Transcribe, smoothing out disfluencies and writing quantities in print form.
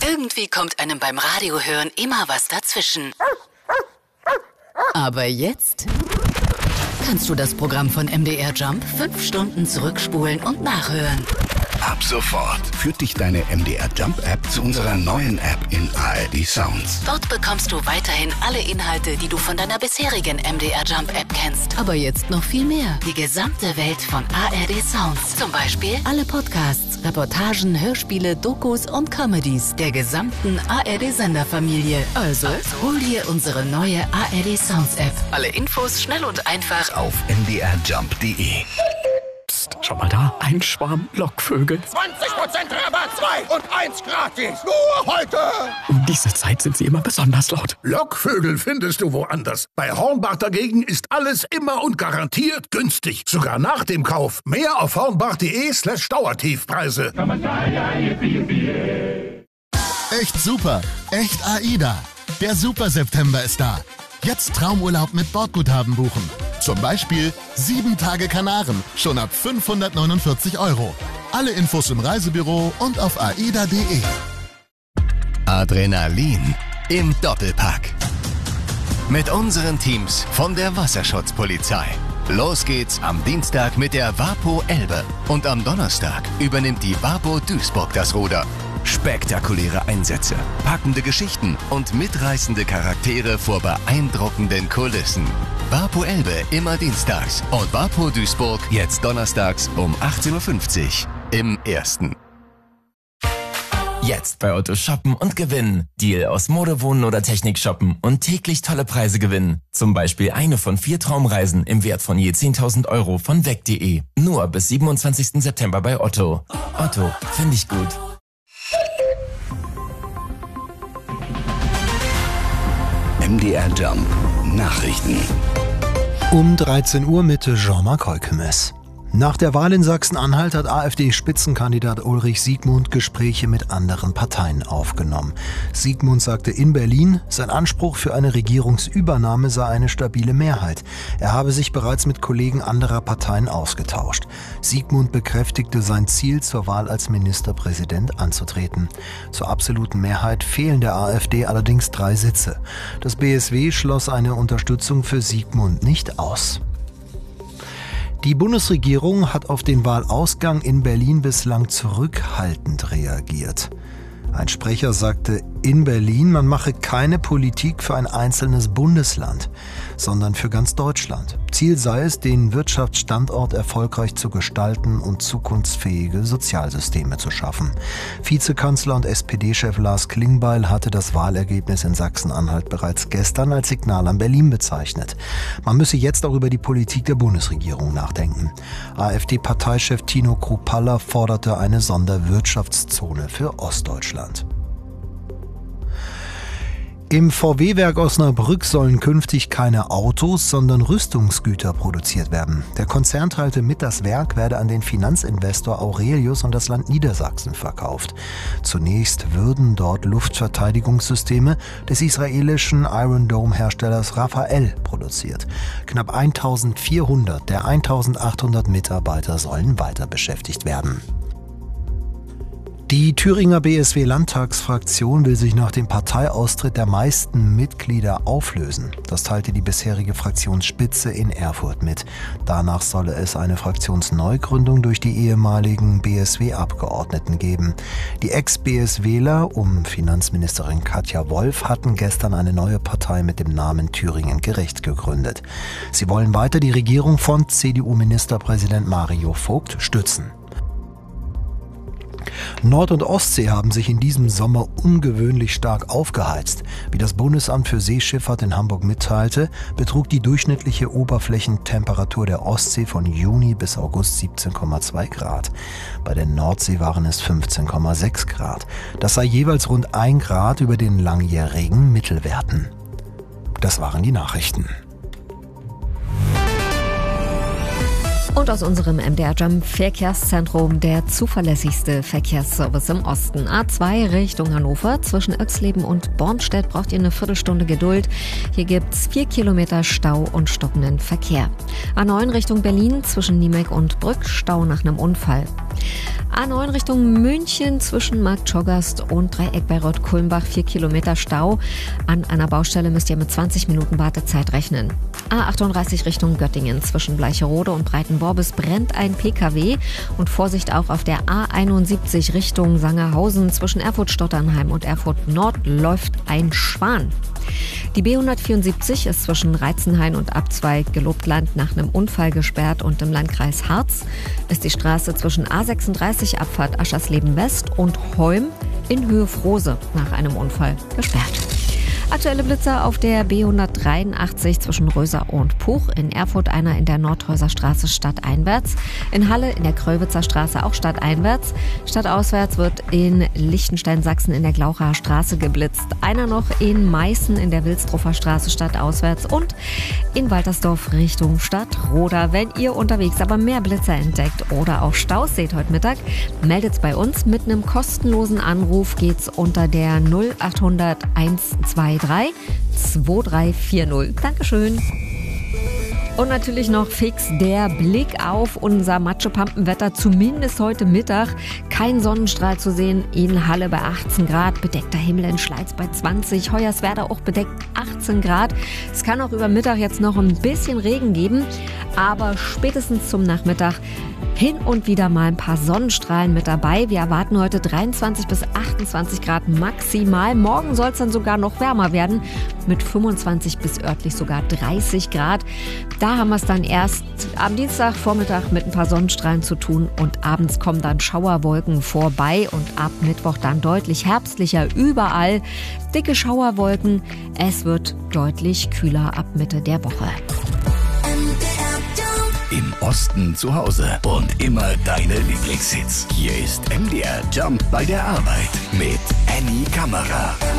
Irgendwie kommt einem beim Radiohören immer was dazwischen. Aber jetzt kannst du das Programm von MDR Jump 5 Stunden zurückspulen und nachhören. Ab sofort führt dich deine MDR Jump App zu unserer neuen App in ARD Sounds. Dort bekommst du weiterhin alle Inhalte, die du von deiner bisherigen MDR Jump App kennst. Aber jetzt noch viel mehr. Die gesamte Welt von ARD Sounds. Zum Beispiel alle Podcasts, Reportagen, Hörspiele, Dokus und Comedies der gesamten ARD-Senderfamilie. Also hol dir unsere neue ARD Sounds App. Alle Infos schnell und einfach Auf mdrjump.de. Schau mal da, ein Schwarm Lockvögel. 20% Rabatt, 2 und 1 gratis. Nur heute. Um diese Zeit sind sie immer besonders laut. Lockvögel findest du woanders. Bei Hornbach dagegen ist alles immer und garantiert günstig. Sogar nach dem Kauf. Mehr auf hornbach.de/Dauertiefpreise. Echt super. Echt AIDA. Der Super September ist da. Jetzt Traumurlaub mit Bordguthaben buchen. Zum Beispiel 7 Tage Kanaren, schon ab 549 €. Alle Infos im Reisebüro und auf aida.de. Adrenalin im Doppelpack. Mit unseren Teams von der Wasserschutzpolizei. Los geht's am Dienstag mit der Wapo Elbe. Und am Donnerstag übernimmt die Wapo Duisburg das Ruder. Spektakuläre Einsätze, packende Geschichten und mitreißende Charaktere vor beeindruckenden Kulissen. Wapo Elbe immer dienstags und Wapo Duisburg jetzt donnerstags um 18:50 Uhr im Ersten. Jetzt bei Otto shoppen und gewinnen. Deal aus Mode, Wohnen oder Technik shoppen und täglich tolle Preise gewinnen. Zum Beispiel eine von 4 Traumreisen im Wert von je 10.000 € von weg.de. Nur bis 27. September bei Otto. Otto, finde ich gut. MDR Jump Nachrichten. Um 13 Uhr mit Jean-Marc Heukemes. Nach der Wahl in Sachsen-Anhalt hat AfD-Spitzenkandidat Ulrich Siegmund Gespräche mit anderen Parteien aufgenommen. Siegmund sagte in Berlin, sein Anspruch für eine Regierungsübernahme sei eine stabile Mehrheit. Er habe sich bereits mit Kollegen anderer Parteien ausgetauscht. Siegmund bekräftigte sein Ziel, zur Wahl als Ministerpräsident anzutreten. Zur absoluten Mehrheit fehlen der AfD allerdings 3 Sitze. Das BSW schloss eine Unterstützung für Siegmund nicht aus. Die Bundesregierung hat auf den Wahlausgang in Berlin bislang zurückhaltend reagiert. Ein Sprecher sagte in Berlin, man mache keine Politik für ein einzelnes Bundesland, sondern für ganz Deutschland. Ziel sei es, den Wirtschaftsstandort erfolgreich zu gestalten und zukunftsfähige Sozialsysteme zu schaffen. Vizekanzler und SPD-Chef Lars Klingbeil hatte das Wahlergebnis in Sachsen-Anhalt bereits gestern als Signal an Berlin bezeichnet. Man müsse jetzt auch über die Politik der Bundesregierung nachdenken. AfD-Parteichef Tino Kruppalla forderte eine Sonderwirtschaftszone für Ostdeutschland. Im VW-Werk Osnabrück sollen künftig keine Autos, sondern Rüstungsgüter produziert werden. Der Konzern teilte mit, das Werk werde an den Finanzinvestor Aurelius und das Land Niedersachsen verkauft. Zunächst würden dort Luftverteidigungssysteme des israelischen Iron Dome-Herstellers Rafael produziert. Knapp 1400 der 1800 Mitarbeiter sollen weiter beschäftigt werden. Die Thüringer BSW-Landtagsfraktion will sich nach dem Parteiaustritt der meisten Mitglieder auflösen. Das teilte die bisherige Fraktionsspitze in Erfurt mit. Danach solle es eine Fraktionsneugründung durch die ehemaligen BSW-Abgeordneten geben. Die Ex-BSWler um Finanzministerin Katja Wolf hatten gestern eine neue Partei mit dem Namen Thüringen Gerecht gegründet. Sie wollen weiter die Regierung von CDU-Ministerpräsident Mario Vogt stützen. Nord- und Ostsee haben sich in diesem Sommer ungewöhnlich stark aufgeheizt. Wie das Bundesamt für Seeschifffahrt in Hamburg mitteilte, betrug die durchschnittliche Oberflächentemperatur der Ostsee von Juni bis August 17,2 Grad. Bei der Nordsee waren es 15,6 Grad. Das sei jeweils rund 1 Grad über den langjährigen Mittelwerten. Das waren die Nachrichten. Und aus unserem MDR Jump Verkehrszentrum der zuverlässigste Verkehrsservice im Osten. A2 Richtung Hannover. Zwischen Oexleben und Bornstedt braucht ihr eine Viertelstunde Geduld. Hier gibt's 4 Kilometer Stau und stockenden Verkehr. A9 Richtung Berlin. Zwischen Niemek und Brück. Stau nach einem Unfall. A9 Richtung München zwischen Marktschogast und Dreieck bei Rott-Kulmbach 4 Kilometer Stau. An einer Baustelle müsst ihr mit 20 Minuten Wartezeit rechnen. A38 Richtung Göttingen zwischen Bleicherode und Breitenborbis brennt ein PKW und Vorsicht auch auf der A71 Richtung Sangerhausen zwischen Erfurt-Stotternheim und Erfurt-Nord läuft ein Schwan. Die B174 ist zwischen Reitzenhain und Abzweig Gelobtland nach einem Unfall gesperrt und im Landkreis Harz ist die Straße zwischen A36 Abfahrt Aschersleben West und Heum in Höhe Frose nach einem Unfall gesperrt. Aktuelle Blitzer auf der B183 zwischen Röser und Puch, in Erfurt einer in der Nordhäuser Straße stadteinwärts, in Halle in der Kröwitzer Straße auch stadteinwärts, stadtauswärts wird in Liechtenstein Sachsen in der Glauchaer Straße geblitzt, einer noch in Meißen in der Wilsdruffer Straße stadtauswärts und in Waltersdorf Richtung Stadtroda. Wenn ihr unterwegs aber mehr Blitzer entdeckt oder auch Staus seht heute Mittag, meldet's bei uns. Mit einem kostenlosen Anruf geht's unter der 0800 123 2340. Dankeschön. Und natürlich noch fix der Blick auf unser Matschepampenwetter, zumindest heute Mittag. Kein Sonnenstrahl zu sehen, in Halle bei 18 Grad, bedeckter Himmel in Schleiz bei 20, Hoyerswerda auch bedeckt 18 Grad. Es kann auch über Mittag jetzt noch ein bisschen Regen geben, aber spätestens zum Nachmittag hin und wieder mal ein paar Sonnenstrahlen mit dabei. Wir erwarten heute 23 bis 28 Grad maximal. Morgen soll es dann sogar noch wärmer werden mit 25 bis örtlich sogar 30 Grad. Da haben wir es dann erst am Dienstagvormittag mit ein paar Sonnenstrahlen zu tun und abends kommen dann Schauerwolken vorbei und ab Mittwoch dann deutlich herbstlicher überall. Dicke Schauerwolken. Es wird deutlich kühler ab Mitte der Woche. Im Osten zu Hause und immer deine Lieblingshits. Hier ist MDR Jump bei der Arbeit mit Annie Kammerer.